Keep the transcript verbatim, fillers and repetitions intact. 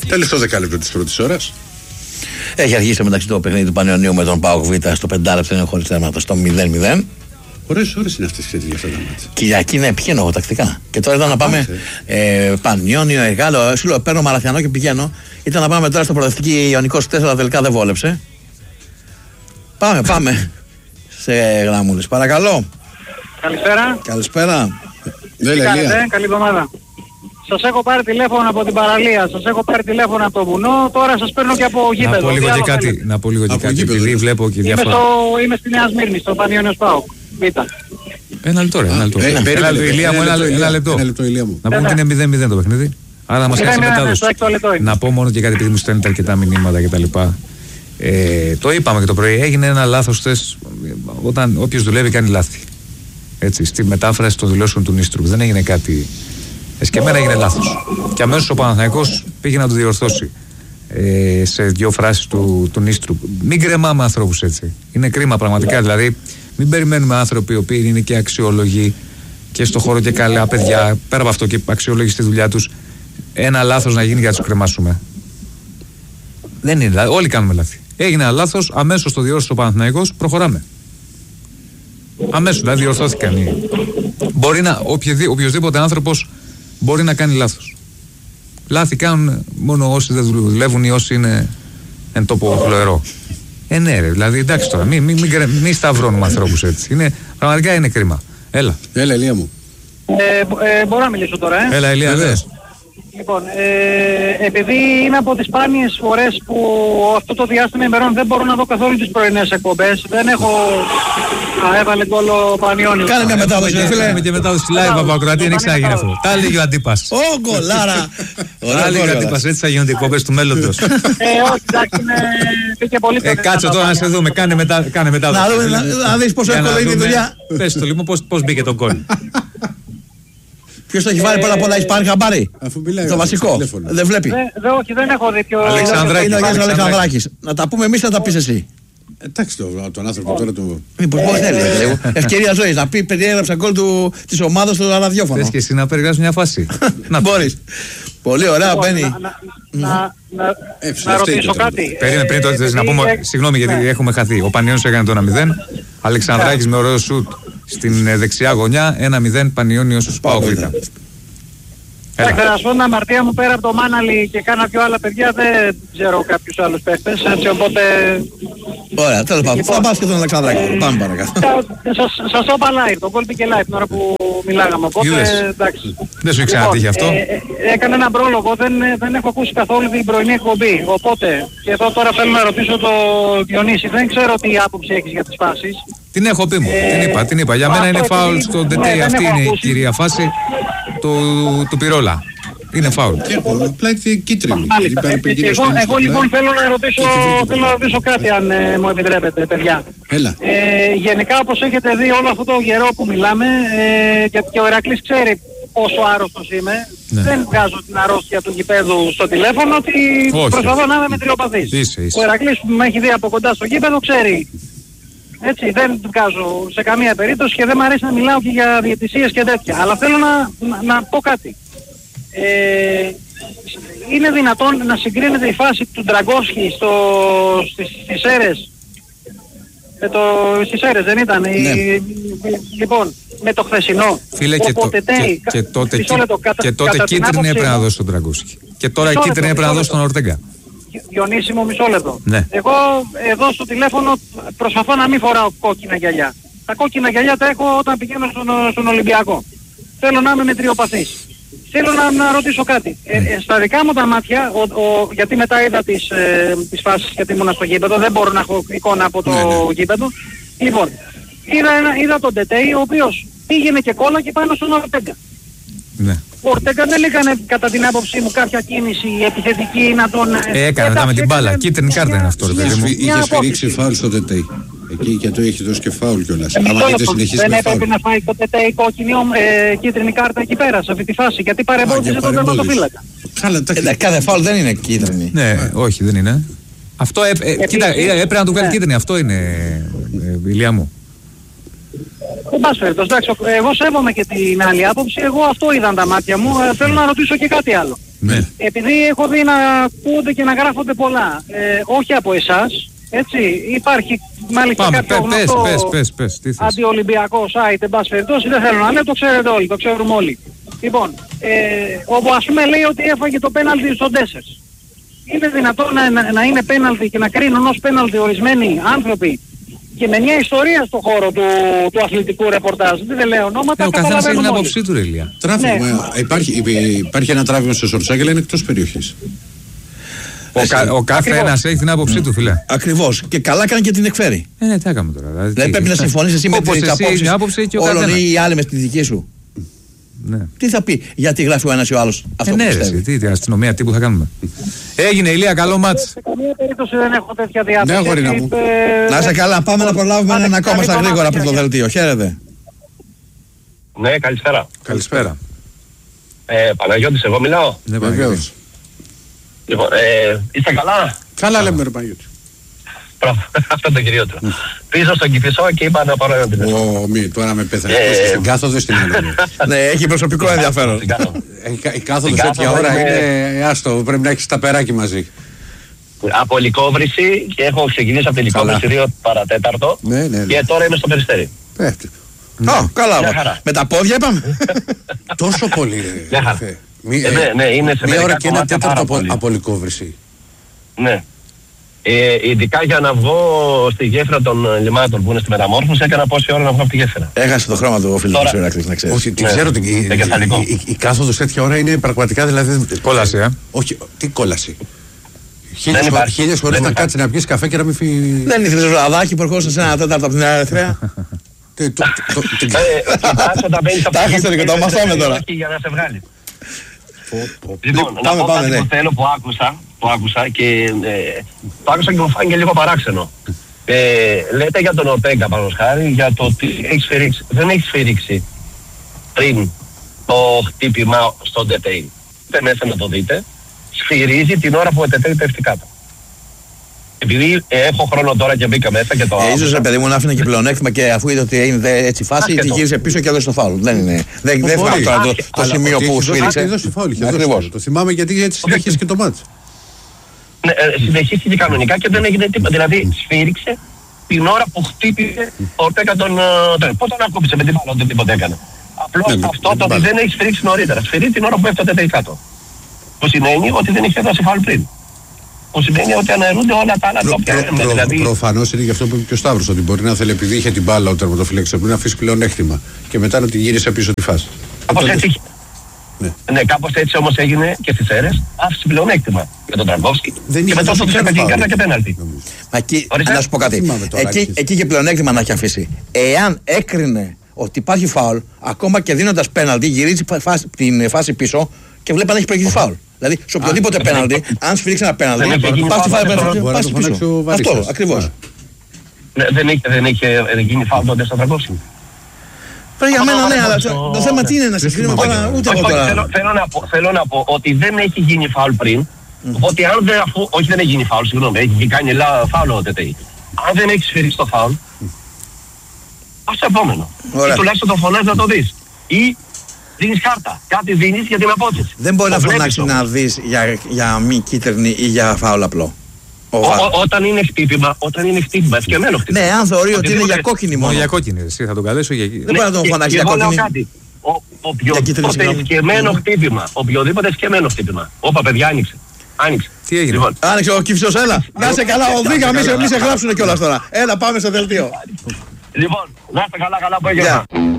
Τελευταίο δεκάλεπτο της πρώτης ώρας. Έχει αρχίσει μεταξύ το παιχνίδι του Πανιωνίου με τον ΠΑΟΚ Β στο πεντάλεπτο είναι χωρίς θέματα στο μηδέν μηδέν. Ωραίες ώρες είναι αυτές οι αυτά τα μάτια. Κυριακή, ναι, πηγαίνω εγώ τακτικά. Και τώρα ήταν να πάμε ε, Πανιώνιο, Εγάλο. Σου λέω, παίρνω Μαραθιανό και πηγαίνω. Ήταν να πάμε τώρα στο προοδευτική Ιωνικός τέσσερα, τελικά δεν βόλεψε. Πάμε, πάμε. Σε γραμμούλες. Παρακαλώ. Καλησπέρα. Καλησπέρα. Τι κάνετε, καλή εβδομάδα. Σας έχω πάρει τηλέφωνο από την παραλία, σας έχω πάρει τηλέφωνο από το βουνό, τώρα σας παίρνω και από γήπεδο. Να πω λίγο και κάτι, να πω λίγο και κάτι, επειδή βλέπω και διάφορα. Είμαι, στο, είμαι στη Νέα Σμύρνη, στο Πανιώνιο ΠΑΟΚ. Β. Ένα λεπτό ρε, ένα λεπτό. Ένα λεπτό. Να πούμε ότι είναι μηδέν μηδέν το παιχνίδι. Άρα να μας κάνει μετάδοση. Να πω μόνο και κάτι, επειδή μου στέλνετε αρκετά μηνύματα κτλ. Ε, το είπαμε και το πρωί, έγινε ένα λάθος χθες, όταν όποιος δουλεύει κάνει λάθη. Έτσι, στη μετάφραση των δηλώσεων του Νίστρου. Δεν έγινε κάτι. Εσκεμμένα έγινε λάθος. Και αμέσως ο Παναθηναϊκός πήγε να το διορθώσει ε, σε δύο φράσεις του, του Νίστρου. Μην κρεμάμε ανθρώπους έτσι. Είναι κρίμα πραγματικά. Δηλαδή, μην περιμένουμε άνθρωποι οι οποίοι είναι και αξιόλογοι και στο χώρο και καλά παιδιά, πέρα από αυτό και αξιόλογοι στη δουλειά τους, ένα λάθος να γίνει για να τους κρεμάσουμε. Δεν είναι. Δηλαδή, όλοι κάνουμε λάθη. Έγινε ένα λάθος, αμέσως το διόρθωσε ο Παναθηναϊκός, προχωράμε. Αμέσως, δηλαδή διορθώθηκαν οι... Μπορεί να, οποιοδήποτε άνθρωπος μπορεί να κάνει λάθος. Λάθη κάνουν μόνο όσοι δεν δουλεύουν ή όσοι είναι εν τόπο χλωερό. Ε, ναι, ρε, δηλαδή εντάξει τώρα, μην μη, μη, μη, μη σταυρώνουμε ανθρώπους έτσι. Είναι, πραγματικά είναι κρίμα. Έλα. Έλα, Ηλία μου. Ε, ε, μπορώ να μιλήσω τώρα, ε. Έλα, Ηλία, δες. Λοιπόν, ε, επειδή είναι από τις σπάνιες φορές που αυτό το διάστημα ημερών δεν μπορώ να δω καθόλου τις πρωινές εκπομπές, δεν έχω... Α, έβαλε γκολ ο Πανιώνιος. Κάνε μια μετάδοση, φίλε. Έχουμε και μετάδοση live από ακροατή, δεν έχει ξαναγίνει αυτό. Τα έλεγε ο αντίπας. Ω, γκολάρα. Τα έλεγε ο αντίπας, έτσι θα γίνονται οι εκπομπές του μέλλοντος. Ε, όχι, εντάξει, είναι πολύ Ε, κάτσε τώρα να σε δούμε, κάνε μετάδοση. Να δεις πόσο εύκολο είναι η δουλειά. Πες το λοιπόν πώς μπήκε το γκολ. Ποιος το έχει βάλει πρώτα απ' όλα, έχεις πάρει χαμπάρι. Αφού μιλάει. Το βασικό. Δεν βλέπει. Δε, όχι, δεν έχω δει ποιο... Αλεξανδράκη. Είναι ο Γιάννης Αλεξανδράκης. Να τα πούμε εμείς, θα τα πεις εσύ. Εντάξει τον άνθρωπο τώρα του... Μήπως πώς θέλει. Ευκαιρία ζωής. Να πει περιέγραψα γκολ της ομάδας στο ραδιόφωνο. Θες και εσύ να περιγράψεις μια φάση. Να μπορείς. Πολύ ωραία, μπαίνει. Να ρωτήσω κάτι. Περίμενε πριν το θες να πούμε, συγγνώμη γιατί έχουμε χαθεί. Ο Πανιώνιος έκανε το ένα μηδέν. Αλεξανδράκης με ωραίο σουτ στην δεξιά γωνιά. ένα μηδέν Πανιώνιος ΠΑΟΚ Β. Εντάξει, να σου πω την αμαρτία μου, πέρα από το Μάναλι και κάνα πιο άλλα παιδιά, δεν ξέρω κάποιους άλλους παίχτες, έτσι οπότε... Ωραία, τέλος πάντων, θα πας και τον Αλεξανδράκη, πάμε παρακάτω. Σας το είπα live, το γκολ πήγε live την ώρα που μιλάγαμε, οπότε εντάξει. Δεν σου ξανατύχει αυτό. Έκανε ένα πρόλογο, δεν έχω ακούσει καθόλου την πρωινή εκπομπή, οπότε και εδώ τώρα θέλω να ρωτήσω το Διονύση, δεν ξέρω τι άποψη έχεις για τις φάσεις. Την έχω πει μου, την είπα, την είπα. Για μένα είναι φάουλ στο ντετέι, αυτή είναι η κυρία φάση του Πυρόλα. Είναι φάουλ. Απλά έχει κίτρινη. Εγώ λοιπόν θέλω να ρωτήσω, θέλω να ρωτήσω κάτι αν ε, μου επιτρέπετε παιδιά. Έλα. Ε, γενικά όπως έχετε δει όλο αυτό το καιρό που μιλάμε ε, και, και ο Ηρακλής ξέρει πόσο άρρωστος είμαι. Ναι. Δεν βγάζω την αρρώστια του γηπέδου στο τηλέφωνο ότι όχι, προσπαθώ όχι. να είμαι μετριοπαθής. Είσαι, είσαι. Ο Ηρακλής που με έχει δει από κοντά στο γήπεδο ξέρει. Έτσι, δεν βγάζω σε καμία περίπτωση και δεν μου αρέσει να μιλάω και για διαιτησίες και τέτοια. Αλλά θέλω να, να, να πω κάτι. Ε, είναι δυνατόν να συγκρίνεται η φάση του Ντραγκόφσκι στο, στις, στις Σέρες με το, στις Σέρες δεν ήταν ναι. η, λοιπόν με το χθεσινό. Φίλε και, το, τετέι, και, και τότε, λεπτό, κατά, και τότε κίτρινη έπρεπε να δώσει στον Ντραγκόφσκι και τώρα κίτρινη έπρεπε να δώσει στον Ορτέγκα. Διονύση μου, μισό λεπτό. Ναι. Εγώ εδώ στο τηλέφωνο προσπαθώ να μην φοράω κόκκινα γυαλιά. Τα κόκκινα γυαλιά τα έχω όταν πηγαίνω στον, στον Ολυμπιακό. Θέλω να είμαι μετριοπαθής. Θέλω να, να ρωτήσω κάτι. Ε, ε, στα δικά μου τα μάτια, ο, ο, γιατί μετά είδα τις, ε, τις φάσεις γιατί ήμουν στο γήπεδο, δεν μπορώ να έχω εικόνα από το ναι, ναι. γήπεδο. Λοιπόν, είδα, ένα, είδα τον Τετέι ο οποίος πήγαινε και κόλλαγε πάνω στον Ορτέγκα. Ναι. Ο Ορτέγκα δεν έκανε κατά την άποψή μου κάποια κίνηση επιθετική να τον... Ε, έκανε μετά με την μπάλα. Κίτρινη κάρτα είναι αυτό. Είχε σφυρίξει φάουλ στο Τετέι. Εκεί και το έχει δώσει και φάουλ κιόλας. Δεν έπρεπε να φάει το Τετέι κόκκινη ε, κίτρινη κάρτα εκεί πέρα σε αυτή τη φάση. Γιατί παρεμπόδισε τον τερματοφύλακα. Κάθε φάουλ δεν είναι κίτρινη. Ναι, όχι δεν είναι. Αυτό κοίτα, έπρεπε να του βγάλει κίτρινη. Αυτό είναι η Ηλία μου. Δεν πας φέρτος, εντάξει, εγώ σέβομαι και την άλλη άποψη, εγώ αυτό είδαν τα μάτια μου, ε, θέλω να ρωτήσω και κάτι άλλο. Ναι. Επειδή έχω δει να ακούγονται και να γράφονται πολλά, ε, όχι από εσάς, έτσι, υπάρχει μάλιστα Πάμε, κάποιο πες, γνωστό πες, πες, πες, πες, αντιολυμπιακό site, εν πάση περιπτώσει, δεν θέλω να λέω, το ξέρετε όλοι, το ξέρουμε όλοι. Λοιπόν, ε, όπου ας πούμε λέει ότι έφαγε το πέναλτι στον Ντέσσερς. Είναι δυνατόν να, να, να είναι πέναλτι και να κρίνουν ως πέναλτι ορισμένοι άνθρωποι και με μια ιστορία στον χώρο του, του αθλητικού ρεπορτάζ. Δεν λέω ονόματα, ε, ο καθένας έχει την άποψή του, ρε Ηλία. Τράβημα, ναι. υπάρχει, υπάρχει ένα τράβημα στο Σορτσάκι, αλλά είναι εκτός περιοχής. Ο, κα, ο κάθε ένας έχει την άποψή mm. του, φίλε. Ακριβώς. Και καλά κάνει και την εκφέρει. Ε, ναι, τι έκαμε τώρα. Δηλαδή, δηλαδή πρέπει να συμφωνείς εσύ με την άποψη όλων ή οι άλλοι με τη δική σου. Ναι. Τι θα πει, γιατί γράφει ο ένας ή ο άλλος αυτό ε, που ναι, πιστεύει. Τι, τι αστυνομία, τι που θα κάνουμε. Έγινε, Ηλία, καλό μάτς. Σε καμία περίπτωση δεν έχω τέτοια διάθεση. Ναι, αγόρι μου. Να είσαι καλά, πάμε να προλάβουμε έναν ακόμα στα γρήγορα από το δελτίο. Χαίρετε. Ναι, καλησπέρα. Καλησπέρα. Ε, Παναγιώτης, εγώ μιλάω. Ναι, βεβαίως. Λοιπόν, ε, είστε καλά. Καλά λέμε, ρε Παναγιώτη. Αυτό είναι το κυριότερο. Πίσω στον Κηφισό και είπα να πάρω ένα τηλέφωνο. Ω, μη, τώρα με πέθανε. Στην κάθοδο στην άλλη. Ναι, έχει προσωπικό ενδιαφέρον. Η κάθοδος τέτοια ώρα είναι άστο, πρέπει να έχεις τα περάκι μαζί. Από Λυκόβρηση και έχω ξεκινήσει από τη Λυκόβρηση δύο παρατέταρτο και τώρα είμαι στο Περιστέρι. Ω, καλά. Με τα πόδια είπαμε. Τόσο πολύ. Ναι, ναι, είναι σε μία ώρα και ένα τέταρτο από Λυκόβρηση. Ναι. Ε, ειδικά για να βγω στη γέφυρα των λιμάτων που είναι στη Μεταμόρφωση, έκανα πόση ώρα να βγω από τη γέφυρα. Έχασε το χρώμα του ο φίλος του Ηράκλης, να ξέρεις. Όχι, την ξέρω. Η κάθοδος τέτοια ώρα είναι πραγματικά δηλαδή. Κόλαση, ε. Όχι, τι κόλαση. Χίλιες φορές να κάτσεις να πιεις καφέ και να μην φύγει. Δεν ήθελες ζωαδάκι που ερχόσουν σε ένα τέταρτο από την Ερυθρέα. Τα έχασε και το μαθάμε τώρα. Για να σε βγάλει. Λοιπόν, να πω κάτι που θέλω που άκουσα, που άκουσα και ε, το άκουσα και μου φάνηκε λίγο παράξενο. Ε, λέτε για τον Ορτέγκα πάνω χάρη, για το ότι έχει σφυρίξει. Δεν έχει σφυρίξει πριν το χτύπημα στον Τετέι. Είτε μέσα να το δείτε, σφυρίζει την ώρα που ο Τετέι πέφτει κάτω. Επειδή ε, έχω χρόνο τώρα και μπήκα μέσα και το ε, ίσως παιδί μου να άφηνε και πλεονέκτημα και αφού είδε ότι είναι έτσι φάση, τη γύρισε πίσω και έδωσε το φάουλ. Δεν είναι. Δεν θυμάμαι τώρα το, το σημείο που σφύριξε. Έδωσε φάουλ. Το θυμάμαι γιατί έτσι συνεχίσει και το μάτς. Ναι, ε, συνεχίστηκε κανονικά και δεν έγινε τίποτα. Δηλαδή σφύριξε την ώρα που χτύπησε ο Ορτέγκα τον. Πότε τον ακούμπησε με την μπάλα, δεν τίποτα έκανε. Απλώς αυτό το ότι δεν έχει σφυρίξει νωρίτερα. Σφυρί την ώρα που έφτασε το κάτω. Που σημαίνει ότι δεν έχει δώσει φάουλ πριν. Που σημαίνει ότι αναιρούνται όλα τα άλλα τα οποία. Προφανώς είναι γι' αυτό που είπε και ο Σταύρος, ότι μπορεί να θέλει επειδή είχε την μπάλα ο τερματοφύλακας πριν να αφήσει πλέον έκτημα και μετά να τη γύρισε πίσω τη φάση. Κάπως έτσι. Ναι. ναι, κάπως έτσι όμως έγινε και στις αίρες, άφησε πλεονέκτημα για τον Τραγκόφσκι και μετά το ψέφαγε και πέναλτι. Μα εκεί, να σου πω κάτι, εκεί, εκεί και πλεονέκτημα να έχει αφήσει. Εάν έκρινε ότι υπάρχει φάουλ, ακόμα και δίνοντας πέναλτι, γυρίζει την φάση πίσω και βλέπει αν έχει προηγηθεί φάουλ. Δηλαδή, σε οποιοδήποτε πέναλτι, αν σφυρίξει ένα πέναλτι, πας στη φάση πίσω. Αυτό, ακριβώς. Δεν είχε γίνει φάουλ τότε στο Τραγκόφσκι. Πρέπει για μένα ναι, αλλά το θέμα τι είναι να συγκρίνουμε τώρα, ούτε εγώ τώρα. Θέλω να πω ότι δεν έχει γίνει φάουλ πριν, ότι αν δεν αφού, όχι δεν έχει γίνει φάουλ, συγγνώμη, έχει κάνει φάουλ ο Τετέι. Αν δεν έχει σφυρίξει το φάουλ, πας στο επόμενο. Ή τουλάχιστον το φωνάζεις να το δεις. Ή δίνεις κάρτα. Κάτι δίνεις για την απόκριση. Δεν μπορεί να φωνάξει να δεις για μη κίτρινη ή για φάουλ απλό. Όταν είναι χτύπημα, όταν είναι χτύπημα, ευκαιμένο χτύπημα. Ναι, αν θεωρεί ότι είναι για κόκκινη μόνο. Για κόκκινη, εσύ θα τον καλέσω για κόκκινη. Δεν μπορεί να τον φωνάξει για κόκκινη. Οποιοδήποτε ευκαιμένο χτύπημα, οποιοδήποτε ευκαιμένο χτύπημα. Όπα παιδιά, άνοιξε. Άνοιξε. Τι έγινε. Λοιπόν, άνοιξε ο Κηφισός, έλα. Να σε καλά, ο Δίκα, μη σε γράψουνε κιόλας τώρα. Έλα, πάμε στο δελτίο. Λοιπόν, να είστε καλά, καλά που έγινε.